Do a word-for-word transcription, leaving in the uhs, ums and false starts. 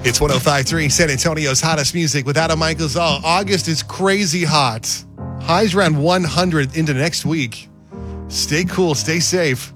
It's one oh five point three, San Antonio's hottest music with Adam Michaels. Oh, August is crazy hot. Highs around one hundred into next week. Stay cool, stay safe.